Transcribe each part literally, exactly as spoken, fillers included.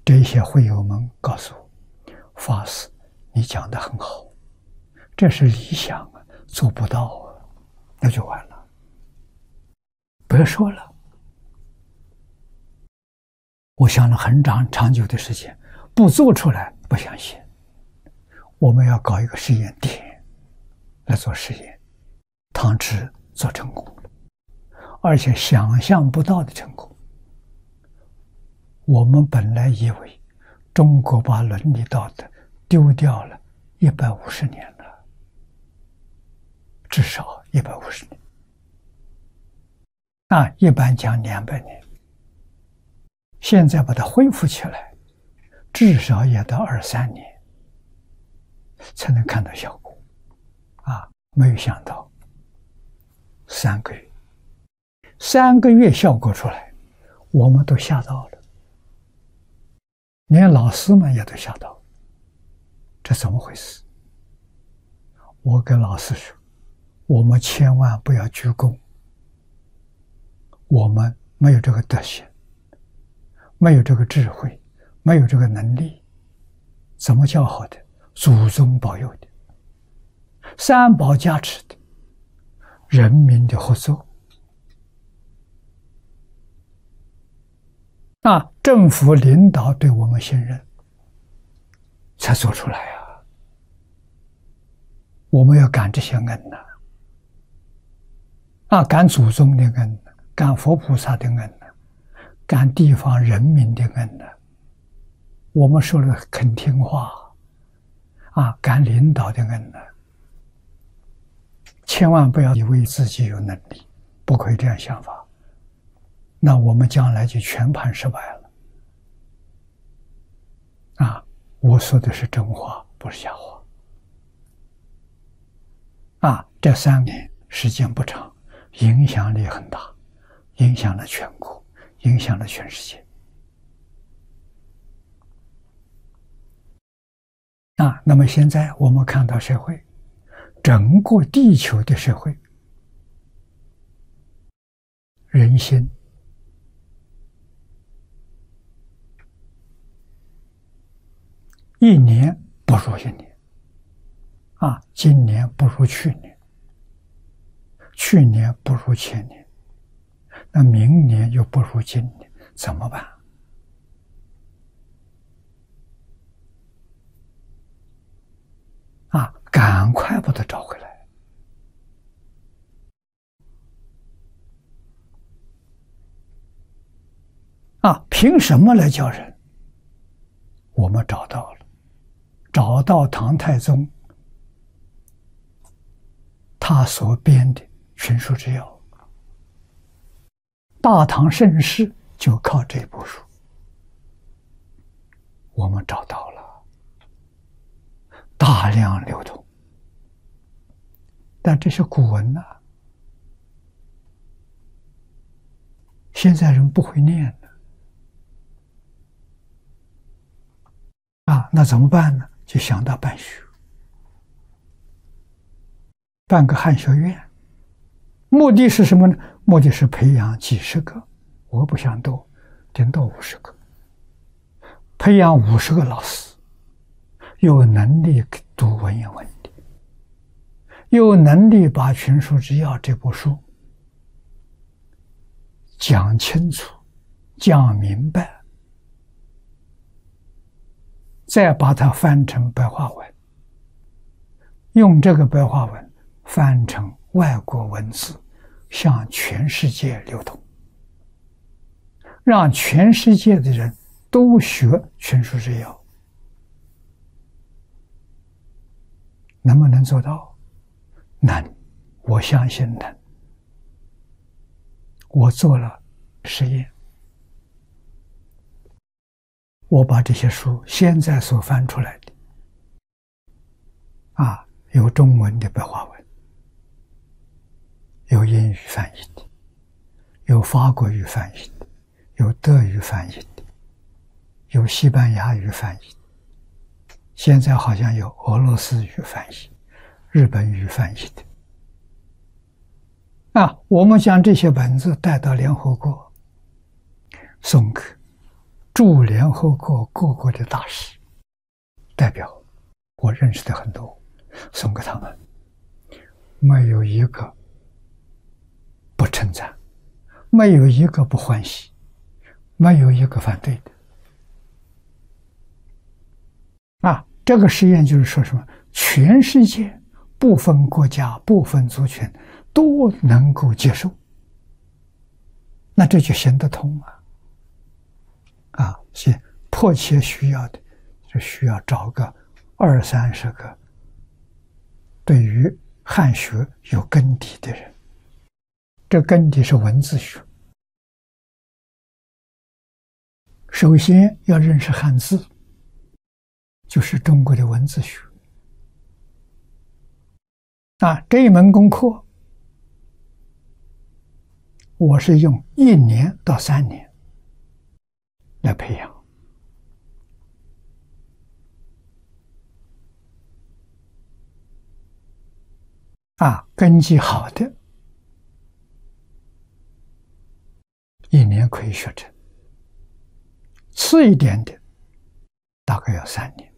这些会友们告诉我，法师，你讲得很好，这是理想啊，做不到啊，那就完了，不要说了。我想了很长长久的时间，不做出来不相信。我们要搞一个实验点来做实验，汤池做成功了，而且想象不到的成功。我们本来以为中国把伦理道德丢掉了一百五十年了，至少一百五十年，啊，一般讲两百年。现在把它恢复起来，至少也到二三年才能看到效果，啊，没有想到三个月，三个月效果出来，我们都吓到了，连老师们也都吓到了，这怎么回事？我跟老师说，我们千万不要鞠躬，我们没有这个德行，没有这个智慧，没有这个能力，怎么教好的？祖宗保佑的，三宝加持的，人民的合作，啊，政府领导对我们信任，才做出来啊！我们要感这些恩呐，啊，感祖宗的恩，感佛菩萨的恩，感地方人民的恩呢，我们说了肯听话，啊，感领导的恩呢，千万不要以为自己有能力，不可以这样想法，那我们将来就全盘失败了。啊，我说的是真话，不是假话。啊，这三年时间不长，影响力很大，影响了全国，影响了全世界。啊，那么现在我们看到社会，整个地球的社会，人心一年不如一年，啊，今年不如去年，去年不如前年，那明年又不如今年，怎么办？啊，赶快把它找回来！啊，凭什么来教人？我们找到了，找到唐太宗他所编的《群书之要》，大唐盛世就靠这部书，我们找到了。大量流通，但这些古文呢、啊，现在人不会念了啊，那怎么办呢？就想到办学，办个汉学院，目的是什么呢？目的是培养几十个，我不想多，顶多五十个，培养五十个老师。有能力读文言文的，有能力把《群书之要》这部书讲清楚、讲明白，再把它翻成白话文，用这个白话文翻成外国文字，向全世界流通，让全世界的人都学《群书之要》。能不能做到？能，我相信能。我做了实验，我把这些书现在所翻出来的，啊，有中文的白话文，有英语翻译的，有法国语翻译的，有德语翻译的，有西班牙语翻译的。现在好像有俄罗斯语翻译、日本语翻译的。啊，我们将这些文字带到联合国，送给驻联合国各国的大使代表，我认识的很多，送给他们，没有一个不称赞，没有一个不欢喜，没有一个反对的。啊，这个实验就是说什么？全世界不分国家、不分族群都能够接受，那这就行得通啊！啊，是迫切需要的，就需要找个二三十个对于汉学有根底的人。这根底是文字学，首先要认识汉字，就是中国的文字学。啊，这一门功课，我是用一年到三年来培养。啊，根基好的，一年可以学成；次一点的，大概要三年。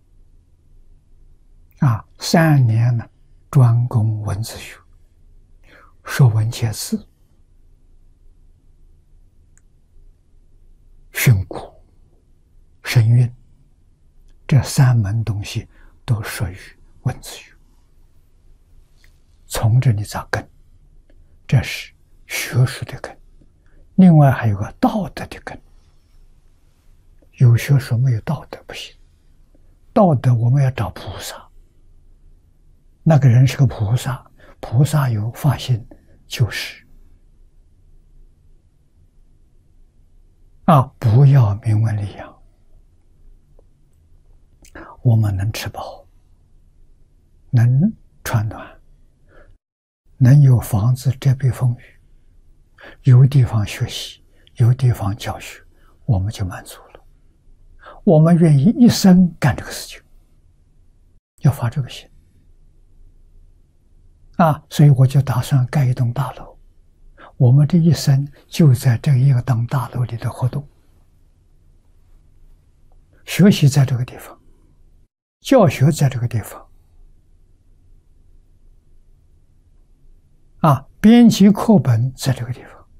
啊，三年呢，专攻文字学，说文解字，训诂、声韵，这三门东西都属于文字学。从这里扎根，这是学术的根。另外还有个道德的根，有学术没有道德不行。道德我们要找菩萨，那个人是个菩萨，菩萨有发心就是。啊，不要名闻利养，我们能吃饱，能穿暖，能有房子遮蔽风雨，有地方学习，有地方教学，我们就满足了。我们愿意一生干这个事情，要发这个心啊！所以我就打算盖一栋大楼，我们这一生就在这一个栋大楼里的活动，学习在这个地方，教学在这个地方，啊，编辑课本在这个地方，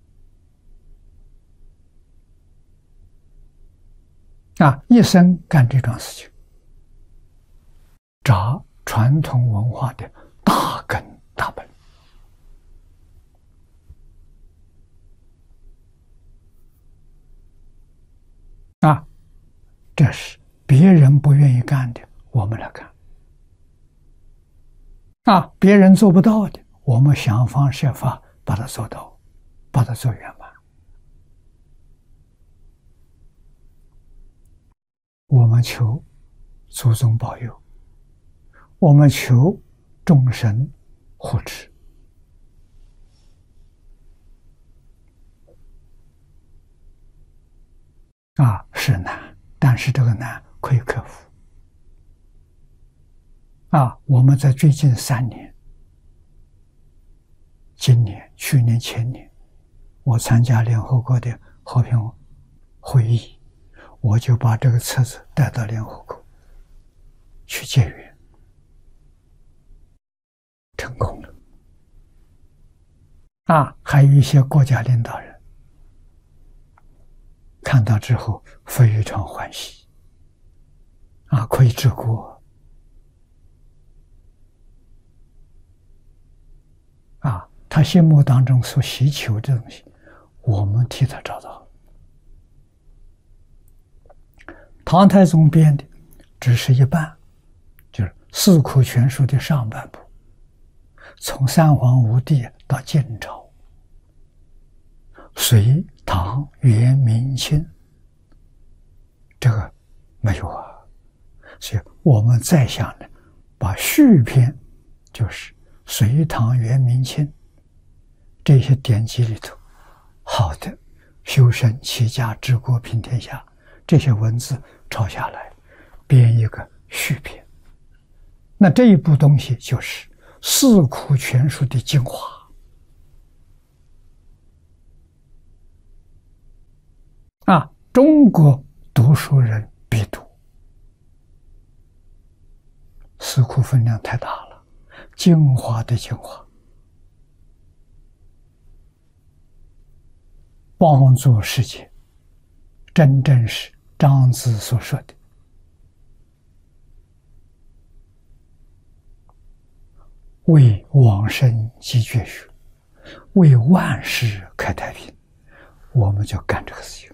啊，一生干这桩事情，扎传统文化的大根大本。啊，这是别人不愿意干的，我们来干。啊，别人做不到的，我们想方设法把它做到，把它做圆满。我们求祖宗保佑，我们求众生护持。啊，是难，但是这个难可以克服。啊，我们在最近三年，今年、去年、前年，我参加联合国的和平会议，我就把这个册子带到联合国去结缘，成功了。啊，还有一些国家领导人看到之后非常欢喜，啊，可以治国，啊，他心目当中所希求的东西，我们替他找到了。唐太宗编的只是一半，就是《四库全书》的上半部，从三皇五帝到晋朝，隋唐元明清，这个没有啊。所以我们再想呢，把续篇，就是隋唐元明清这些典籍里头好的修身齐家治国平天下这些文字抄下来，编一个续篇。那这一部东西就是《四库全书》的精华。啊， 中国读书人必读，四库分量太大了，精华的精华。帮助世界，真正是庄子所说的为往生积绝学，为万世开太平，我们就干这个事情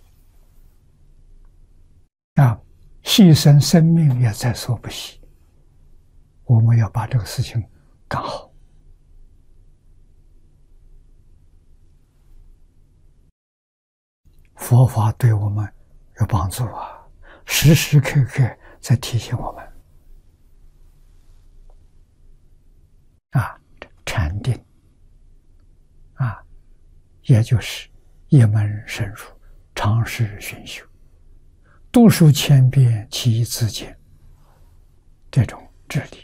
啊！牺牲生命也在所不惜，我们要把这个事情干好。佛法对我们有帮助啊，时时刻刻在提醒我们啊，禅定啊，也就是一门深入，常识熏修，读书千遍，其义自见，这种智力。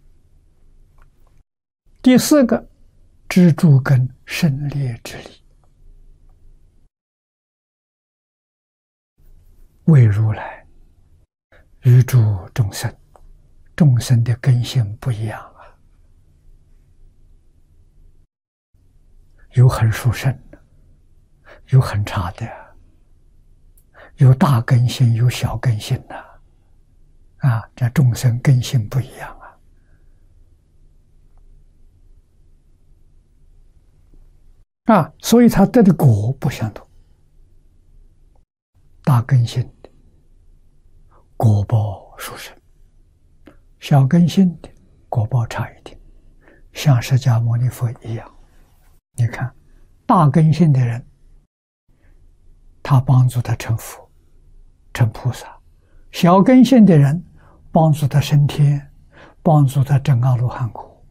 第四个，知诸根胜劣之理。为如来与诸众生，众生的根性不一样啊，有很殊胜的，有很差的，有大根性，有小根性的啊，这众生根性不一样啊啊，所以他得的果不相同。大根性的果报殊胜，小根性的果报差一点，像释迦牟尼佛一样。你看，大根性的人，他帮助他成佛、成菩萨；小根性的人，帮助他升天，帮助他证阿罗汉果。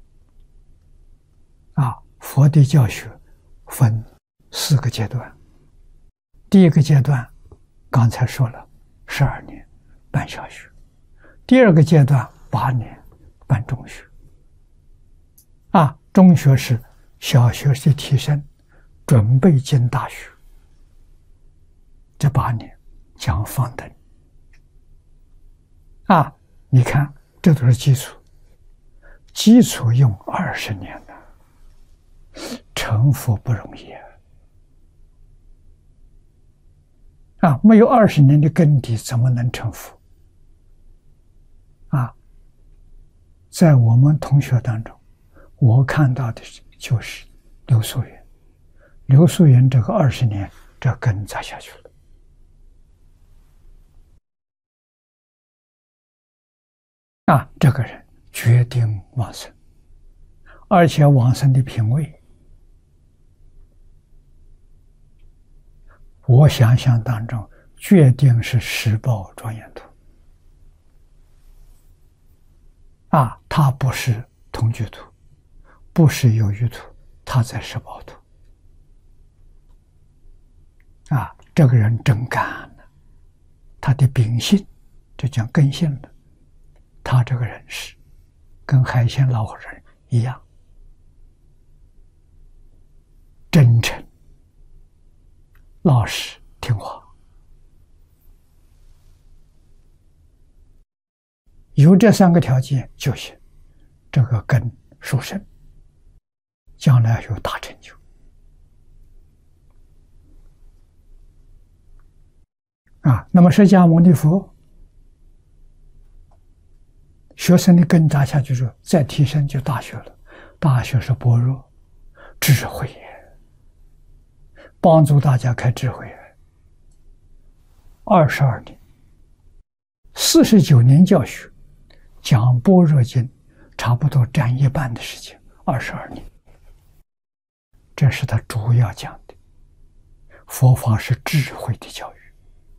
啊，佛的教学分四个阶段，第一个阶段。刚才说了，十二年办小学，第二个阶段八年办中学。啊，中学是小学的提升，准备进大学。这八年讲方等。啊，你看，这都是基础，基础用二十年了，成佛不容易啊。啊，没有二十年的根底，怎么能成佛？啊，在我们同学当中，我看到的就是刘素云。刘素云这个二十年，这根扎下去了。啊，这个人决定往生，而且往生的品位。我想象当中，决定是十报庄严图啊，他不是同居图，不是有余图，他在十报图啊。这个人真干了，他的秉性，这叫根性了。他这个人是跟海鲜老人一样，真诚。老实听话，有这三个条件就行，这个根殊胜，将来有大成就啊。那么释迦牟尼佛学生的根扎下去之后，再提升就大学了。大学是般若智慧，帮助大家开智慧。二十二年，四十九年教学，讲般若经，差不多占一半的时间。二十二年，这是他主要讲的。佛法是智慧的教育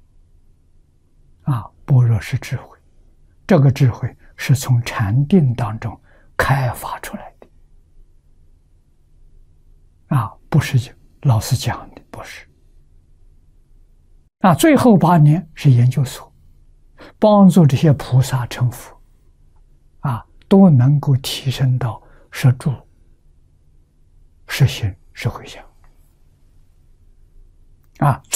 啊，般若是智慧，这个智慧是从禅定当中开发出来的啊，不是老师讲的，不是啊。最后八年是研究所，帮助这些菩萨成佛啊，都能够提升到实住、实行、实回向啊。最